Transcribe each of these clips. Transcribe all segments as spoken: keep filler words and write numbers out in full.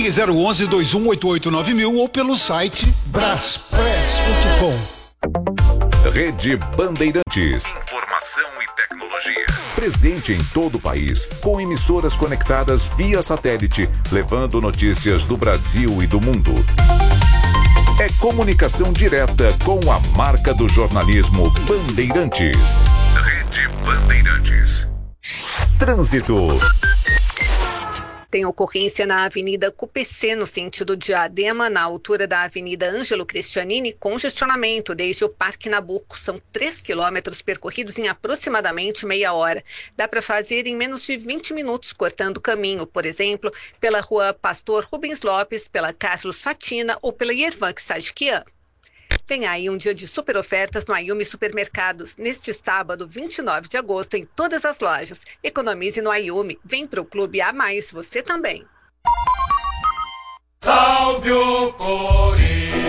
Ligue zero onze, dois um oito oito, nove mil ou pelo site braspress ponto com. Rede Bandeirantes. Informação e tecnologia. Presente em todo o país, com emissoras conectadas via satélite, levando notícias do Brasil e do mundo. É comunicação direta com a marca do jornalismo Bandeirantes. Rede Bandeirantes. Trânsito. Tem ocorrência na Avenida Cupecê, no sentido Diadema, na altura da Avenida Ângelo Cristianini, congestionamento desde o Parque Nabuco. São três quilômetros percorridos em aproximadamente meia hora. Dá para fazer em menos de vinte minutos, cortando o caminho, por exemplo, pela rua Pastor Rubens Lopes, pela Carlos Fatina ou pela Yervan Sajiquian. Vem aí um dia de super ofertas no Ayumi Supermercados. Neste sábado, vinte e nove de agosto, em todas as lojas. Economize no Ayumi. Vem pro Clube A Mais, você também. Salve o Corinthians!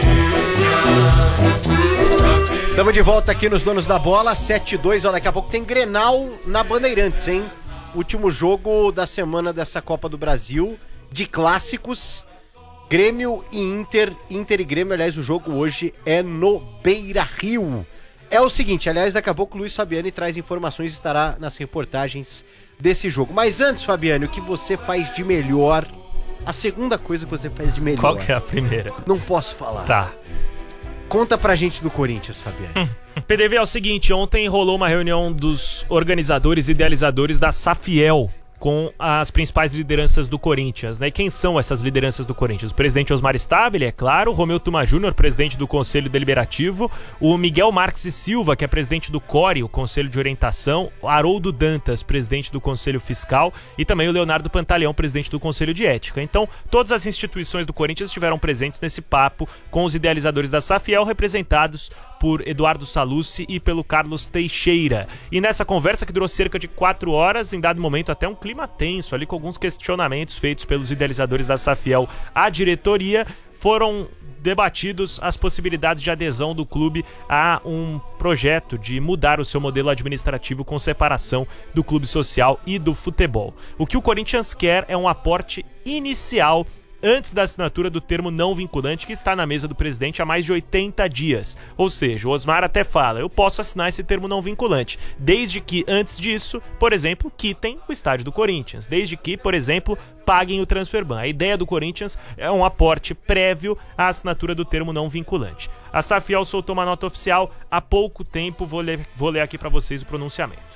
Estamos de volta aqui nos Donos da Bola, sete e dois. Ó, daqui a pouco tem Grenal na Bandeirantes, hein? Último jogo da semana dessa Copa do Brasil, de clássicos. Grêmio e Inter, Inter e Grêmio, aliás, o jogo hoje é no Beira-Rio. É o seguinte, aliás, daqui a pouco o Luiz Fabiani traz informações e estará nas reportagens desse jogo. Mas antes, Fabiani, o que você faz de melhor? A segunda coisa que você faz de melhor. Qual que é a primeira? Não posso falar. Tá. Conta pra gente do Corinthians, Fabiani. P D V, é o seguinte, ontem rolou uma reunião dos organizadores e idealizadores da Safiel, com as principais lideranças do Corinthians, né? E quem são essas lideranças do Corinthians? O presidente Osmar Stabile, é claro, o Romeu Tuma Júnior, presidente do Conselho Deliberativo, o Miguel Marques e Silva, que é presidente do C O R E, o Conselho de Orientação, o Haroldo Dantas, presidente do Conselho Fiscal, e também o Leonardo Pantaleão, presidente do Conselho de Ética. Então, todas as instituições do Corinthians estiveram presentes nesse papo com os idealizadores da Safiel, representados por Eduardo Salucci e pelo Carlos Teixeira. E nessa conversa, que durou cerca de quatro horas, em dado momento até um clima tenso ali, com alguns questionamentos feitos pelos idealizadores da Safiel à diretoria, foram debatidos as possibilidades de adesão do clube a um projeto de mudar o seu modelo administrativo com separação do clube social e do futebol. O que o Corinthians quer é um aporte inicial antes da assinatura do termo não vinculante, que está na mesa do presidente há mais de oitenta dias. Ou seja, o Osmar até fala, eu posso assinar esse termo não vinculante, desde que, antes disso, por exemplo, quitem o estádio do Corinthians, desde que, por exemplo, paguem o transferban. A ideia do Corinthians é um aporte prévio à assinatura do termo não vinculante. A Safiel soltou uma nota oficial há pouco tempo, vou ler, vou ler aqui para vocês o pronunciamento.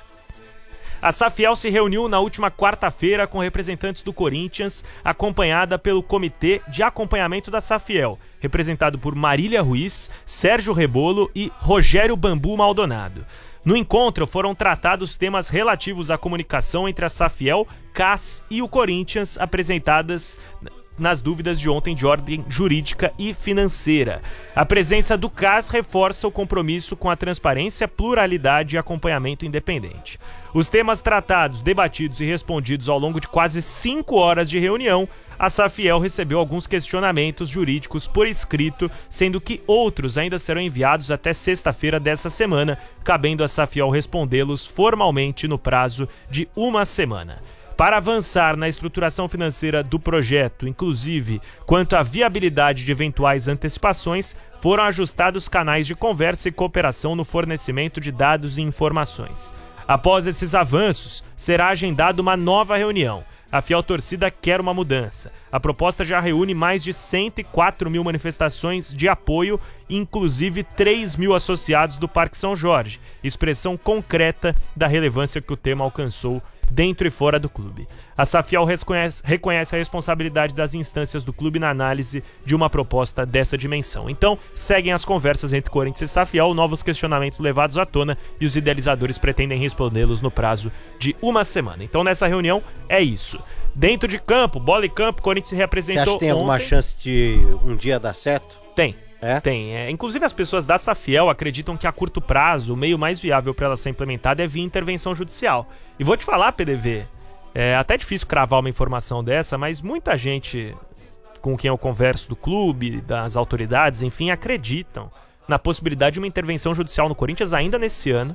A Safiel se reuniu na última quarta-feira com representantes do Corinthians, acompanhada pelo Comitê de Acompanhamento da Safiel, representado por Marília Ruiz, Sérgio Rebolo e Rogério Bambu Maldonado. No encontro foram tratados temas relativos à comunicação entre a Safiel, C A S e o Corinthians, apresentadas nas dúvidas de ontem de ordem jurídica e financeira. A presença do C A S reforça o compromisso com a transparência, pluralidade e acompanhamento independente. Os temas tratados, debatidos e respondidos ao longo de quase cinco horas de reunião, a Safiel recebeu alguns questionamentos jurídicos por escrito, sendo que outros ainda serão enviados até sexta-feira dessa semana, cabendo a Safiel respondê-los formalmente no prazo de uma semana. Para avançar na estruturação financeira do projeto, inclusive quanto à viabilidade de eventuais antecipações, foram ajustados canais de conversa e cooperação no fornecimento de dados e informações. Após esses avanços, será agendada uma nova reunião. A fiel torcida quer uma mudança. A proposta já reúne mais de cento e quatro mil manifestações de apoio, inclusive três mil associados do Parque São Jorge, expressão concreta da relevância que o tema alcançou dentro e fora do clube. A Safiel reconhece, reconhece a responsabilidade das instâncias do clube na análise de uma proposta dessa dimensão. Então, seguem as conversas entre Corinthians e Safiel, novos questionamentos levados à tona e os idealizadores pretendem respondê-los no prazo de uma semana. Então, nessa reunião, é isso. Dentro de campo, bola e campo, Corinthians se representou ontem. Você acha que tem alguma chance de um dia dar certo? Tem. É? Tem. É, inclusive as pessoas da Safiel acreditam que a curto prazo o meio mais viável para ela ser implementada é via intervenção judicial. E vou te falar, P D V, é até difícil cravar uma informação dessa, mas muita gente com quem eu converso do clube, das autoridades, enfim, acreditam na possibilidade de uma intervenção judicial no Corinthians ainda nesse ano,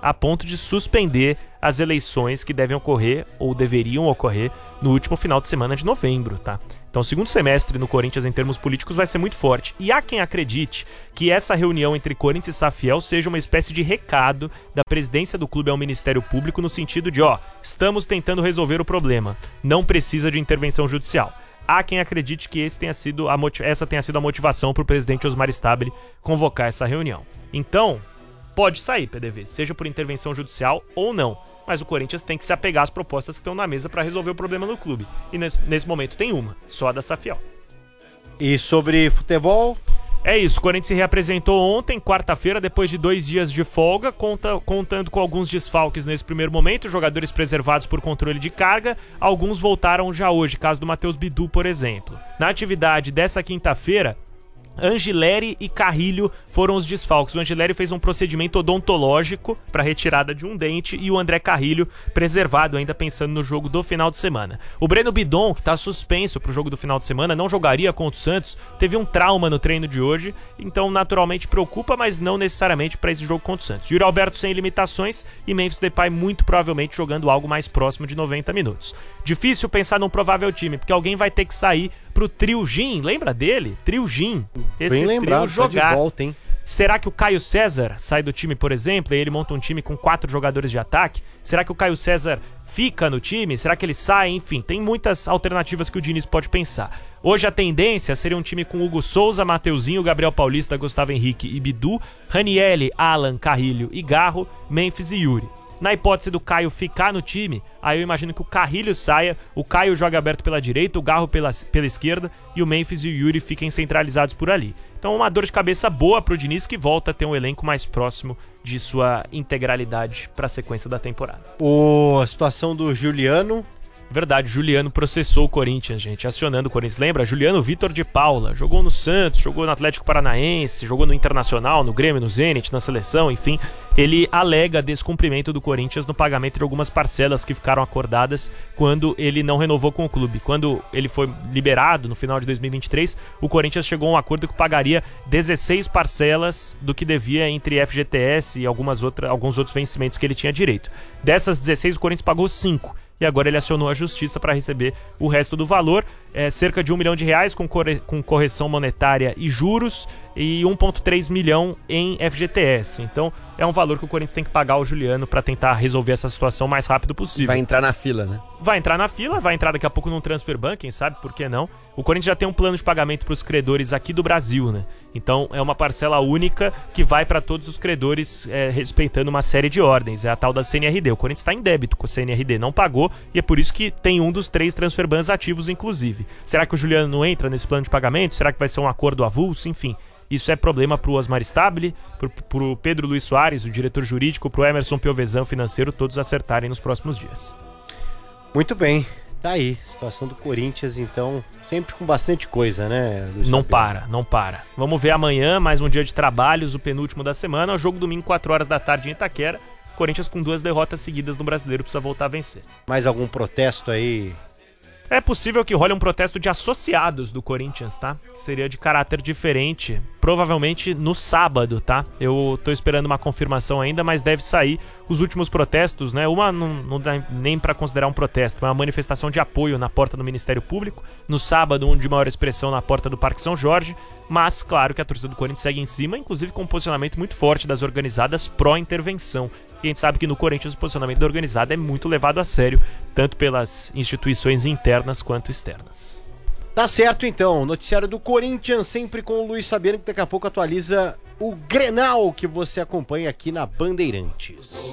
a ponto de suspender as eleições que devem ocorrer, ou deveriam ocorrer, no último final de semana de novembro, tá? Então o segundo semestre no Corinthians em termos políticos vai ser muito forte. E há quem acredite que essa reunião entre Corinthians e Safiel seja uma espécie de recado da presidência do clube ao Ministério Público no sentido de, ó, estamos tentando resolver o problema, não precisa de intervenção judicial. Há quem acredite que esse tenha sido a motiv- essa tenha sido a motivação para o presidente Osmar Stabile convocar essa reunião. Então, pode sair, P D V, seja por intervenção judicial ou não. Mas o Corinthians tem que se apegar às propostas que estão na mesa para resolver o problema no clube. E nesse, nesse momento tem uma, só a da Safiel. E sobre futebol? É isso, o Corinthians se reapresentou ontem, quarta-feira, depois de dois dias de folga, conta, contando com alguns desfalques nesse primeiro momento, jogadores preservados por controle de carga, alguns voltaram já hoje, caso do Matheus Bidu, por exemplo. Na atividade dessa quinta-feira, Angileri e Carrilho foram os desfalques. O Angileri fez um procedimento odontológico para retirada de um dente e o André Carrilho preservado, ainda pensando no jogo do final de semana. O Breno Bidon, que está suspenso para o jogo do final de semana, não jogaria contra o Santos, teve um trauma no treino de hoje, então naturalmente preocupa, mas não necessariamente para esse jogo contra o Santos. Yuri Alberto sem limitações e Memphis Depay muito provavelmente jogando algo mais próximo de noventa minutos. Difícil pensar num provável time, porque alguém vai ter que sair pro Trio Gin, lembra dele? Trio Gin. Esse Bem lembrado, trio jogar. Tá de volta, hein? Será que o Caio César sai do time, por exemplo, e ele monta um time com quatro jogadores de ataque? Será que o Caio César fica no time? Será que ele sai? Enfim, tem muitas alternativas que o Diniz pode pensar. Hoje a tendência seria um time com Hugo Souza, Mateuzinho, Gabriel Paulista, Gustavo Henrique e Bidu, Ranielli, Alan, Carrilho e Garro, Memphis e Yuri. Na hipótese do Caio ficar no time, aí eu imagino que o Carrilho saia, o Caio joga aberto pela direita, o Garro pela, pela esquerda e o Memphis e o Yuri fiquem centralizados por ali. Então uma dor de cabeça boa pro Diniz, que volta a ter um elenco mais próximo de sua integralidade para a sequência da temporada. O, a situação do Juliano... Verdade, Juliano processou o Corinthians, gente, acionando o Corinthians. Lembra? Juliano Vitor de Paula, jogou no Santos, jogou no Atlético Paranaense, jogou no Internacional, no Grêmio, no Zenit, na seleção, enfim. Ele alega descumprimento do Corinthians no pagamento de algumas parcelas que ficaram acordadas quando ele não renovou com o clube. Quando ele foi liberado no final de dois mil e vinte e três, o Corinthians chegou a um acordo que pagaria dezesseis parcelas do que devia entre F G T S e algumas outra, alguns outros vencimentos que ele tinha direito. Dessas dezesseis, o Corinthians pagou cinco. E agora ele acionou a justiça para receber o resto do valor, é, cerca de um milhão de reais com, corre com correção monetária e juros, e um vírgula três milhão em F G T S. Então é um valor que o Corinthians tem que pagar ao Juliano para tentar resolver essa situação o mais rápido possível. Vai entrar na fila, né? Vai entrar na fila, vai entrar daqui a pouco num transfer ban, quem sabe, por que não? O Corinthians já tem um plano de pagamento para os credores aqui do Brasil, né? Então é uma parcela única que vai para todos os credores, é, respeitando uma série de ordens. É a tal da C N R D. O Corinthians está em débito com a C N R D, não pagou, e é por isso que tem um dos três transfer bans ativos, inclusive. Será que o Juliano não entra nesse plano de pagamento? Será que vai ser um acordo avulso? Enfim, isso é problema pro Osmar Stabile, pro, pro Pedro Luiz Soares, o diretor jurídico, pro Emerson Piovesan, financeiro, todos acertarem nos próximos dias. Muito bem, tá aí. Situação do Corinthians, então, sempre com bastante coisa, né, Luiz Não Fabiano? para, não para. Vamos ver amanhã, mais um dia de trabalhos, o penúltimo da semana, o jogo domingo, quatro horas da tarde em Itaquera. Corinthians com duas derrotas seguidas no Brasileiro, precisa voltar a vencer. Mais algum protesto aí? É possível que role um protesto de associados do Corinthians, tá? Seria de caráter diferente, provavelmente no sábado, tá? Eu tô esperando uma confirmação ainda, mas deve sair os últimos protestos, né? Uma não, não dá nem pra considerar um protesto, é uma manifestação de apoio na porta do Ministério Público. No sábado, um de maior expressão na porta do Parque São Jorge, mas claro que a torcida do Corinthians segue em cima, inclusive com um posicionamento muito forte das organizadas pró-intervenção. E a gente sabe que no Corinthians o posicionamento da organizada é muito levado a sério, tanto pelas instituições internas quanto externas. Tá certo, então. Noticiário do Corinthians, sempre com o Luiz Fabiano, que daqui a pouco atualiza o Grenal que você acompanha aqui na Bandeirantes.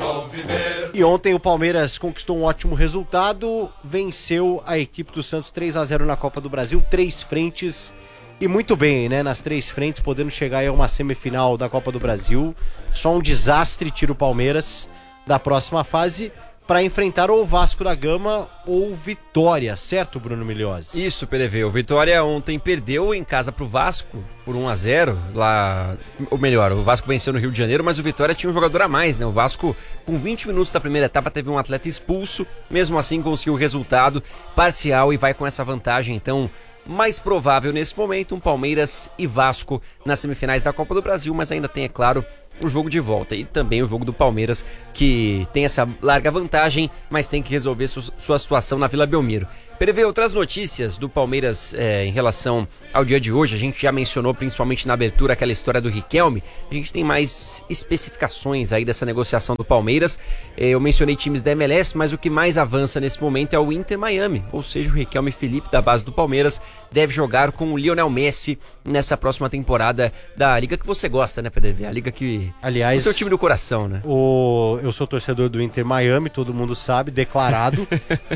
E ontem o Palmeiras conquistou um ótimo resultado, venceu a equipe do Santos três a zero na Copa do Brasil, três frentes. E muito bem, né? Nas três frentes, podendo chegar aí a uma semifinal da Copa do Brasil. Só um desastre tira o Palmeiras da próxima fase para enfrentar ou o Vasco da Gama ou Vitória, certo, Bruno Milhose? Isso, P D V. O Vitória ontem perdeu em casa pro Vasco por um a zero. Lá, ou melhor, o Vasco venceu no Rio de Janeiro, mas o Vitória tinha um jogador a mais, né? O Vasco, com vinte minutos da primeira etapa, teve um atleta expulso. Mesmo assim, conseguiu o resultado parcial e vai com essa vantagem, então... mais provável nesse momento, um Palmeiras e Vasco nas semifinais da Copa do Brasil, mas ainda tem, é claro, o jogo de volta. E também o jogo do Palmeiras, que tem essa larga vantagem, mas tem que resolver su- sua situação na Vila Belmiro. Prevê outras notícias do Palmeiras é, em relação ao dia de hoje. A gente já mencionou principalmente na abertura aquela história do Riquelme. A gente tem mais especificações aí dessa negociação do Palmeiras. Eu mencionei times da M L S, mas o que mais avança nesse momento é o Inter Miami. Ou seja, o Riquelme Felipe, da base do Palmeiras, deve jogar com o Lionel Messi nessa próxima temporada da liga que você gosta, né, P D V? A liga que... Aliás, o seu time do coração, né? O... eu sou torcedor do Inter Miami, todo mundo sabe, declarado.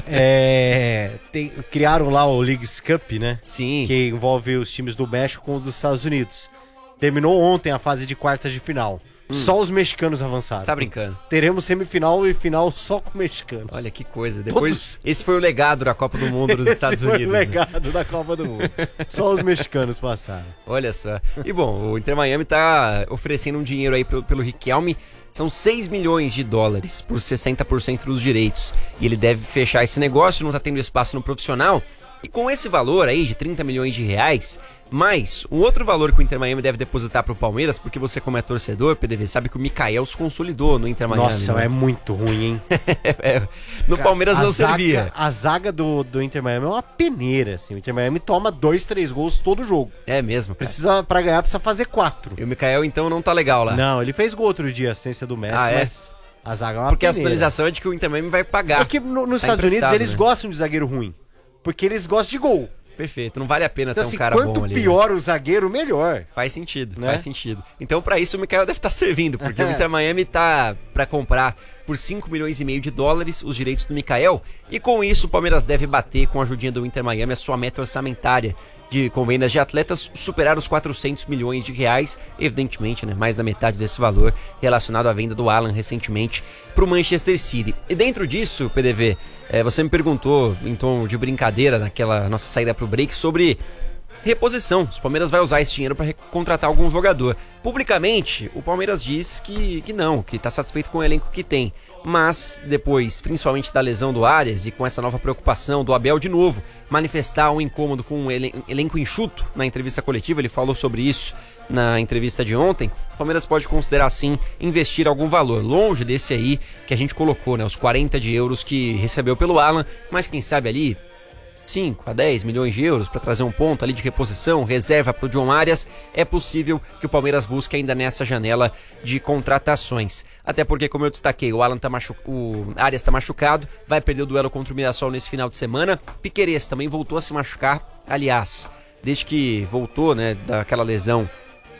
é... Tem... Criaram lá o Leagues Cup, né? Sim. Que envolve os times do México com os dos Estados Unidos. Terminou ontem a fase de quartas de final. Hum. Só os mexicanos avançaram. Você tá brincando? Teremos semifinal e final só com mexicanos. Olha que coisa. Depois, Todos... esse foi o legado da Copa do Mundo dos Estados esse foi Unidos. o legado né? da Copa do Mundo. Só os mexicanos passaram. Olha só. E bom, o Inter Miami tá oferecendo um dinheiro aí pelo, pelo Riquelme. São seis milhões de dólares por sessenta por cento dos direitos. E ele deve fechar esse negócio, não tá tendo espaço no profissional. E com esse valor aí de trinta milhões de reais, mais um outro valor que o Inter Miami deve depositar pro Palmeiras, porque você como é torcedor, P D V, sabe que o Mikael se consolidou no Inter Miami. Nossa, né? é muito ruim, hein? é, no Cara, Palmeiras não zaga, servia. A zaga do, do Inter Miami é uma peneira, assim. O Inter Miami toma dois, três gols todo jogo. É mesmo, cara. Precisa, pra ganhar, precisa fazer quatro. E o Mikael, então, não tá legal lá. Não, ele fez gol outro dia, assistência do Messi, ah, é? mas a zaga é uma Porque peneira. a sinalização é de que o Inter Miami vai pagar. É que no, nos tá Estados Unidos eles né? gostam de zagueiro ruim. Porque eles gostam de gol. Perfeito, não vale a pena Então, ter um assim, cara quanto bom ali. pior né? o zagueiro, melhor. Faz sentido, né? faz sentido. Então, pra isso, o Mikael deve estar servindo, porque o Inter Miami tá pra comprar por cinco milhões e meio de dólares os direitos do Mikael, e com isso o Palmeiras deve bater com a ajudinha do Inter Miami a sua meta orçamentária de com vendas de atletas, superar os quatrocentos milhões de reais, evidentemente, né, mais da metade desse valor relacionado à venda do Alan recentemente pro Manchester City. E dentro disso, P D V, é, você me perguntou em tom de brincadeira naquela nossa saída pro break sobre reposição. O Palmeiras vai usar esse dinheiro para contratar algum jogador. Publicamente, o Palmeiras diz que, que não, que está satisfeito com o elenco que tem. Mas depois, principalmente da lesão do Arias e com essa nova preocupação do Abel de novo, manifestar um incômodo com um elen- elenco enxuto na entrevista coletiva, ele falou sobre isso na entrevista de ontem, o Palmeiras pode considerar sim investir algum valor, longe desse aí que a gente colocou, né, os quarenta de euros que recebeu pelo Alan, mas quem sabe ali cinco a dez milhões de euros para trazer um ponto ali de reposição, reserva para o John Arias, é possível que o Palmeiras busque ainda nessa janela de contratações. Até porque, como eu destaquei, o Alan tá machu... o Arias está machucado, vai perder o duelo contra o Mirassol nesse final de semana. Piquerez também voltou a se machucar, aliás, desde que voltou, né, daquela lesão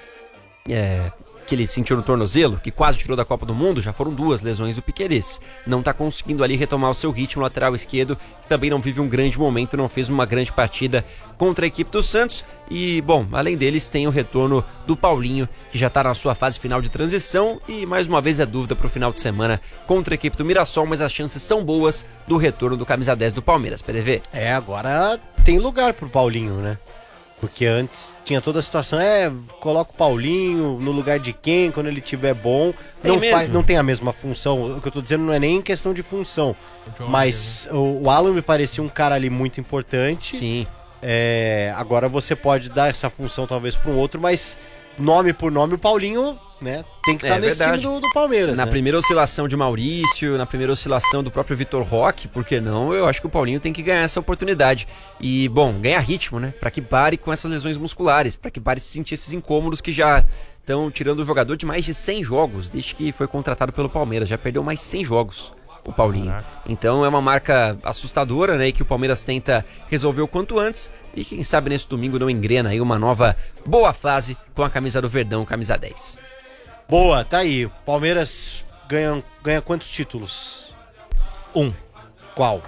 é... que ele sentiu no tornozelo, que quase tirou da Copa do Mundo, já foram duas lesões do Piquerez. Não tá conseguindo ali retomar o seu ritmo, lateral esquerdo, que também não vive um grande momento, não fez uma grande partida contra a equipe do Santos. E, bom, além deles, tem o retorno do Paulinho, que já tá na sua fase final de transição, e mais uma vez é dúvida pro final de semana contra a equipe do Mirassol, mas as chances são boas do retorno do camisa dez do Palmeiras, P D V. É, agora tem lugar pro Paulinho, né? Porque antes tinha toda a situação, é, coloca o Paulinho no lugar de quem, quando ele tiver bom. Tem Não, mesmo. faz, não tem a mesma função. O que eu tô dizendo não é nem questão de função. Mas o, o Alan me parecia um cara ali muito importante. Sim. É, agora você pode dar essa função talvez para um outro, mas nome por nome o Paulinho, né, tem que estar É nesse verdade. time do, do Palmeiras. Na né? primeira oscilação de Maurício, na primeira oscilação do próprio Vitor Roque, por que não? Eu acho que o Paulinho tem que ganhar essa oportunidade. E, bom, ganhar ritmo, né? Pra que pare com essas lesões musculares, pra que pare de sentir esses incômodos que já estão tirando o jogador de mais de cem jogos, desde que foi contratado pelo Palmeiras. Já perdeu mais de cem jogos, o Paulinho. Caraca. Então é uma marca assustadora, né? E que o Palmeiras tenta resolver o quanto antes. E quem sabe nesse domingo não engrena aí uma nova boa fase com a camisa do Verdão, camisa dez. Boa, tá aí. O Palmeiras ganha, ganha quantos títulos? Um. Qual?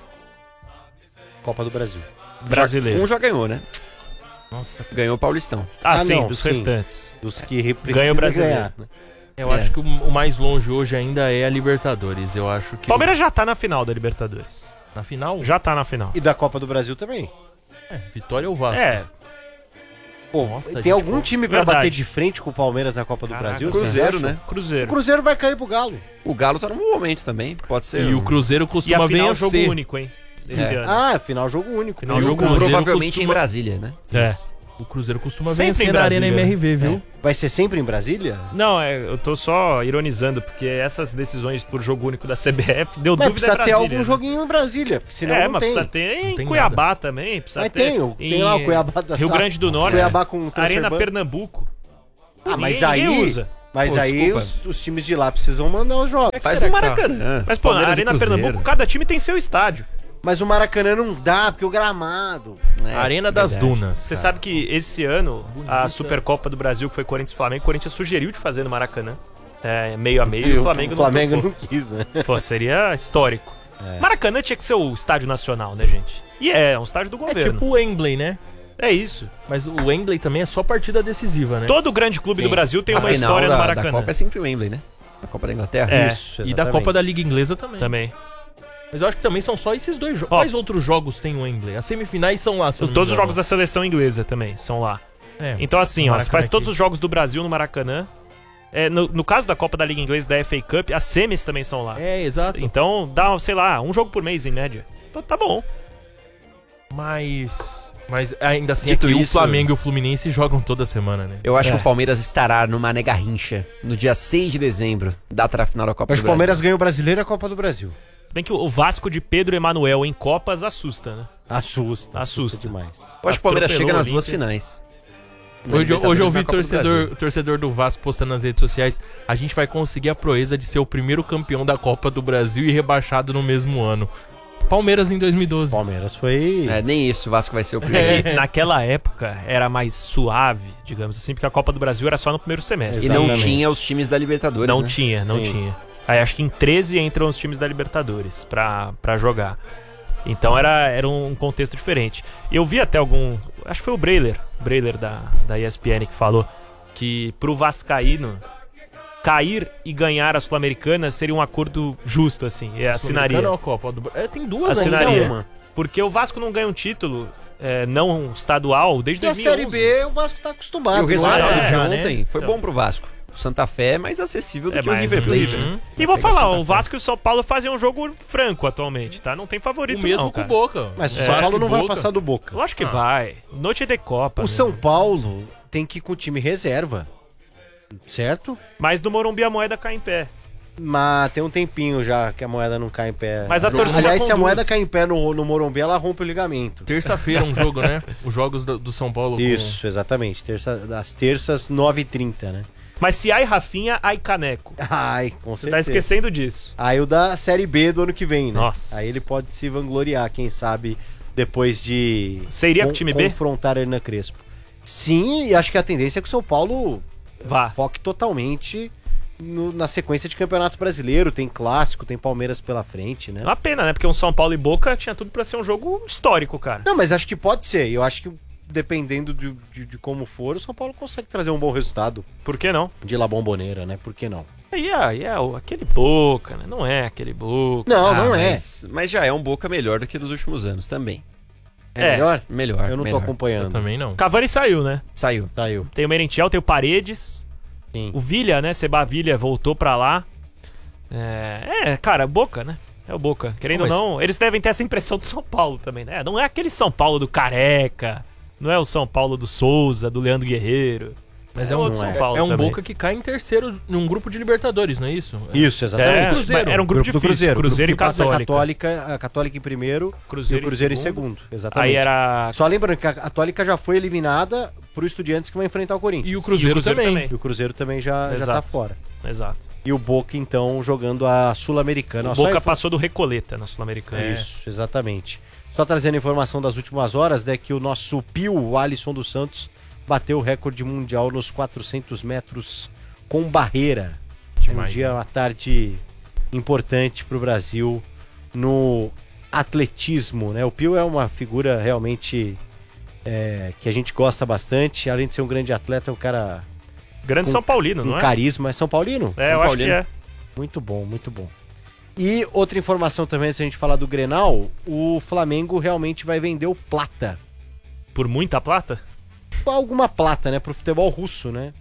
Copa do Brasil. Brasileiro. Um já ganhou, né? Nossa. Ganhou o Paulistão. Ah, Ah, sim, não, dos sim. restantes. Dos que precisa Ganha o brasileiro. ganhar, né? Eu É. acho que o, o mais longe hoje ainda é a Libertadores. Eu acho que. Palmeiras já tá na final da Libertadores. Na final? Já tá na final. E da Copa do Brasil também. É, Vitória ou Vasco? É, Pô, Nossa, tem gente, algum pô. time pra Verdade. bater de frente com o Palmeiras na Copa do Caraca, Brasil? Cruzeiro, vocês acham? né? O Cruzeiro. Cruzeiro vai cair pro Galo. O Galo tá num bom momento também, pode ser. E um- o Cruzeiro E a costuma final é vencer. jogo único, hein? Esse É. ano. Ah, final jogo único. Final E o jogo Cruzeiro Provavelmente costuma- em Brasília, né? É. O Cruzeiro costuma Sempre vencer em na Arena Brasília. M R V, viu? Vai ser sempre em Brasília? Não, é, eu tô só ironizando, porque essas decisões por jogo único da C B F deu Mas dúvida precisa é ter Brasília, algum né? joguinho em Brasília, porque senão É, não mas tem. precisa ter Não em tem Cuiabá nada. também. Precisa Mas ter tem, o- tem em lá o Cuiabá da Rio Sa- Grande do Norte, Cuiabá com o Arena Transfer Pernambuco. Ah, mas Ninguém- ninguém aí, usa. mas Pô, aí desculpa. os, os times de lá precisam mandar os jogos. Faz será no que tá? Maracanã. Mas, pô, na Palmeiras e Arena Cruzeiro. Pernambuco, cada time tem seu estádio. Mas o Maracanã não dá, porque o gramado. É, Arena das verdade. Dunas. Você sabe que esse ano, a Supercopa do Brasil, que foi Corinthians e Flamengo, o Corinthians sugeriu de fazer no Maracanã. É, meio a meio, e o Flamengo, o Flamengo não não topou. quis, né? Pô, seria histórico. Maracanã tinha que ser o estádio nacional, né, gente? E é, é um estádio do É governo. tipo o Wembley, né? É isso. Mas o Wembley também é só partida decisiva, né? Todo grande clube do Brasil tem A uma final história da, no da Maracanã. Copa é sempre o Wembley, né? A Copa da Inglaterra. É. Isso, E da exatamente. Copa da Liga Inglesa também. Também. Mas eu acho que também são só esses dois jogos. Ó. Quais outros jogos tem o Wembley? As semifinais são lá, se eu não me Todos os engano. jogos da seleção inglesa também são lá. É, Então, assim, ó, Maracanã você faz aqui. todos os jogos do Brasil no Maracanã. É, no, no caso da Copa da Liga Inglesa da F A Cup, as semis também são lá. É, exato. Então, dá, sei lá, um jogo por mês em média. Então, tá bom. Mas... Mas ainda assim, Dito aqui o isso- Flamengo e o Fluminense jogam toda semana, né? Eu acho É. que o Palmeiras estará no Mané Garrincha no dia seis de dezembro, data da final da Copa Eu acho do que o Palmeiras Brasil. ganha o Brasileiro e a Copa do Brasil. Se bem que o Vasco de Pedro Emanuel em Copas assusta, né? Assusta. Assusta. demais. Eu acho que o Palmeiras Atropelou chega nas o duas Olímpia. finais. Na Hoje, Libertadores hoje eu e na vi Copa do torcedor, Brasil. torcedor do Vasco postando nas redes sociais. A gente vai conseguir a proeza de ser o primeiro campeão da Copa do Brasil e rebaixado no mesmo ano. Palmeiras em dois mil e doze. Palmeiras foi. É, nem isso, o Vasco vai ser o primeiro. Que naquela época era mais suave, digamos assim, porque a Copa do Brasil era só no primeiro semestre. E não Exatamente. tinha os times da Libertadores, Não né? tinha, não Sim. tinha. Aí acho que em treze entram os times da Libertadores pra, pra jogar. Então era, era um contexto diferente. Eu vi até algum. Acho que foi o Breiler, Breiler da, da E S P N, que falou que pro Vascaíno cair e ganhar a Sul-Americana seria um acordo justo, assim. E assinaria. Não, a Copa do... é, tem duas Assinaria. ainda. Uma. Porque o Vasco não ganha um título é, não estadual desde E a dois mil e onze. Série B, o Vasco tá acostumado. E o não resultado é? de É, ontem né? foi Então. bom pro Vasco. O Santa Fé é mais acessível do É que o mais River do Plate, River. né? E vou Vai pegar falar, Santa o Fé. Vasco e o São Paulo fazem um jogo franco atualmente, tá? Não tem favorito O mesmo não, com cara. o Boca. Mas o É, São acho Paulo que não vai Boca. passar do Boca. Eu acho que Ah. vai. Noite de Copa. O né? São Paulo tem que ir com o time reserva. Certo? Mas no Morumbi a moeda cai em pé. Mas tem um tempinho já que a moeda não cai em pé. Mas a Jogo- torcida Aliás, se a conduz. moeda cai em pé no, no Morumbi, ela rompe o ligamento. Terça-feira um jogo, né? Os jogos do, do São Paulo. com- Isso, exatamente. Terça, das terças, nove e trinta, né? Mas se ai Rafinha, ai Caneco. Ai, com Você tá certeza. esquecendo disso. Aí o da Série B do ano que vem, né? Nossa. Aí ele pode se vangloriar, quem sabe, depois de Você iria com o time B? confrontar a Hernan Crespo. Sim, e acho que a tendência é que o São Paulo Vá. foque totalmente no- na sequência de Campeonato Brasileiro. Tem Clássico, tem Palmeiras pela frente, né? É uma pena, né? Porque um São Paulo e Boca tinha tudo pra ser um jogo histórico, cara. Não, mas acho que pode ser. Eu acho que dependendo de, de- de como for, o São Paulo consegue trazer um bom resultado Por que não? de La Bombonera, né? Por que não? E é, e é o- aquele Boca, né? Não é aquele Boca. Não, Ah, não é. mas, mas já é um Boca melhor do que dos últimos anos também. É, É. melhor? Melhor. Eu não melhor. tô Eu acompanhando. também não. Cavani saiu, né? Saiu. Saiu. Tem o Merentiel, tem o Paredes. Sim. O Vilha, né? Seba Vilha voltou pra lá. É, é, cara, Boca, né? É o Boca. Querendo Mas- ou não, eles devem ter essa impressão do São Paulo também, né? Não é aquele São Paulo do Careca. Não é o São Paulo do Souza, do Leandro Guerreiro. Mas É é, um, outro São é, Paulo é um também. Boca que cai em terceiro num grupo de Libertadores, não é isso? Isso, É, exatamente. Cruzeiro. mas era um grupo, do difícil. Cruzeiro. Cruzeiro, grupo que e passa Católica. a Católica, a Católica em primeiro Cruzeiro e o Cruzeiro em em segundo. segundo. Exatamente. Aí era. Só lembrando que a Católica já foi eliminada pro Estudiantes que vai enfrentar o Corinthians. E o Cruzeiro, E o Cruzeiro também. também. E o Cruzeiro também já, já tá Exato. fora. Exato. E o Boca, então, jogando a Sul-Americana. O Ó, só Boca info- passou do Recoleta na Sul-Americana. Isso, exatamente. Só trazendo a informação das últimas horas, né, que o nosso Pio, o Alisson dos Santos, bateu o recorde mundial nos quatrocentos metros com barreira. Demais, um dia, uma tarde importante pro Brasil no atletismo, né? O Pio é uma figura realmente é, que a gente gosta bastante. Além de ser um grande atleta, é um cara Grande Com- São Paulino, com não é? carisma. É São Paulino? É, São eu acho Paulino. que é. Muito bom, muito bom. E outra informação também, se a gente falar do Grenal, o Flamengo realmente vai vender o Plata. Por muita plata? Alguma plata, né? Pro futebol russo, né?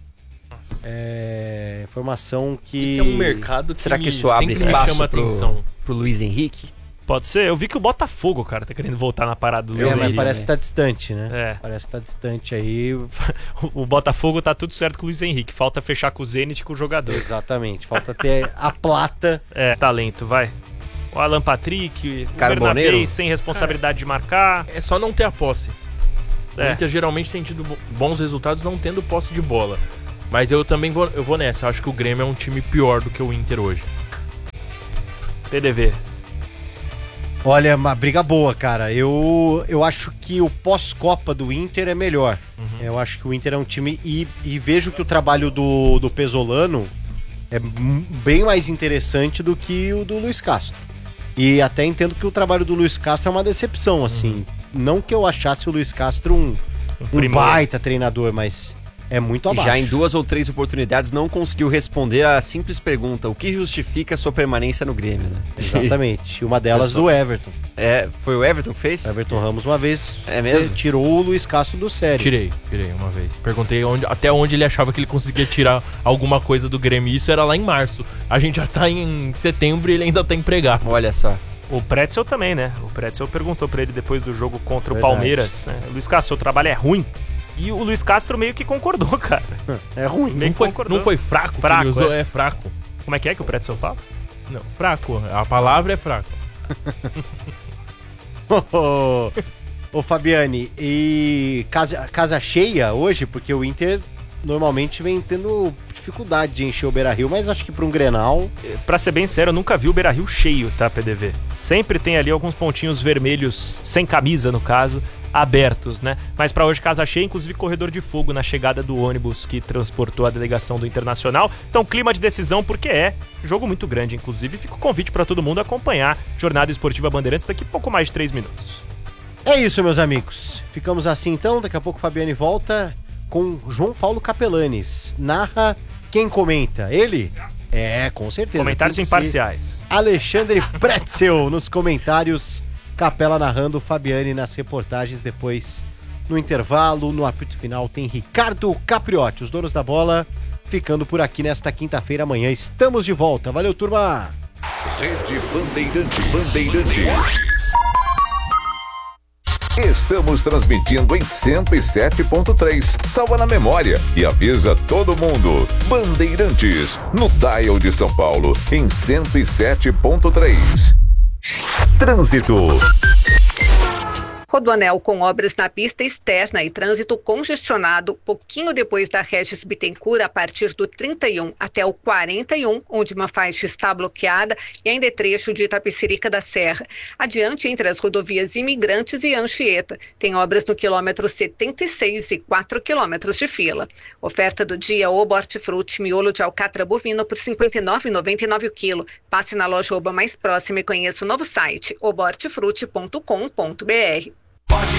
É. Informação que. Esse é um mercado que Será que me- isso abre sempre me espaço chama pro, atenção. pro Luiz Henrique? Pode ser? Eu vi que o Botafogo, cara, tá querendo voltar na parada do Luiz É, mas Henrique. parece que tá distante, né? É. Parece que tá distante aí. O, o Botafogo tá tudo certo com o Luiz Henrique. Falta fechar com o Zenit e com o jogador. Exatamente. Falta ter a plata. É, talento, vai. O Alan Patrick, o Carboneiro. Bernabé sem responsabilidade de marcar. É só não ter a posse. O É. Inter geralmente tem tido bo- bons resultados não tendo posse de bola. Mas eu também vou, eu vou nessa. Eu acho que o Grêmio é um time pior do que o Inter hoje. P D V. Olha, uma briga boa, cara. Eu, eu acho que o pós-Copa do Inter é melhor. Uhum. Eu acho que o Inter é um time... E, e vejo que o trabalho do, do Pesolano é m- bem mais interessante do que o do Luiz Castro. E até entendo que o trabalho do Luiz Castro é uma decepção, assim. Não que eu achasse o Luiz Castro um, um primeiro. baita treinador, mas é muito E abaixo. já em duas ou três oportunidades não conseguiu responder a simples pergunta: o que justifica a sua permanência no Grêmio, né? Exatamente. E uma delas Pessoal. do Everton. É, foi o Everton que fez? Everton Ramos uma vez É mesmo? eh, tirou o Luiz Castro do sério. Tirei, tirei uma vez. Perguntei onde, até onde ele achava que ele conseguia tirar alguma coisa do Grêmio. Isso era lá em março. A gente já tá em setembro e ele ainda tá empregado. Olha só. O Pretzel também, né? O Pretzel perguntou pra ele depois do jogo contra Verdade. o Palmeiras, né? Luiz Castro, seu trabalho é ruim? E o Luiz Castro meio que concordou, cara. É ruim. Meio Não que foi, concordou. não foi fraco, que Fraco, ele usou, é. é fraco. Como é que é que o Pretzel fala? Não, fraco. A palavra é fraco. Ô, ô Fabiane, e casa, casa cheia hoje, porque o Inter normalmente vem tendo dificuldade de encher o Beira-Rio, mas acho que para um Grenal... Pra ser bem sério, eu nunca vi o Beira-Rio cheio, tá, P D V? Sempre tem ali alguns pontinhos vermelhos, sem camisa no caso, abertos, né? Mas pra hoje casa cheia, inclusive corredor de fogo na chegada do ônibus que transportou a delegação do Internacional. Então clima de decisão, porque é jogo muito grande, inclusive. Fica o convite pra todo mundo acompanhar Jornada Esportiva Bandeirantes daqui a pouco mais de três minutos. É isso, meus amigos. Ficamos assim então, daqui a pouco o Fabiane volta com João Paulo Capelanes. Narra quem comenta? Ele? É, com certeza. Comentários tem que ser imparciais. Alexandre Pretzel nos comentários, Capela narrando, Fabiane nas reportagens. Depois, no intervalo, no apito final, tem Ricardo Capriotti, os donos da bola, ficando por aqui nesta quinta-feira. Amanhã estamos de volta. Valeu, turma! Rede Bandeirantes. Bandeirantes. Estamos transmitindo em cento e sete ponto três. Salva na memória e avisa todo mundo. Bandeirantes, no dial de São Paulo, em cento e sete ponto três. Trânsito. Rodoanel com obras na pista externa e trânsito congestionado pouquinho depois da Regis Bittencourt, a partir do trinta e um até o quarenta e um, onde uma faixa está bloqueada, e ainda é trecho de Itapecerica da Serra. Adiante, entre as rodovias Imigrantes e Anchieta, tem obras no quilômetro setenta e seis e quatro quilômetros de fila. Oferta do dia: Oba Hortifruti, miolo de alcatra bovino por cinquenta e nove reais e noventa e nove centavos o quilo. Passe na loja Oba mais próxima e conheça o novo site oba hortifruti ponto com ponto br. Pode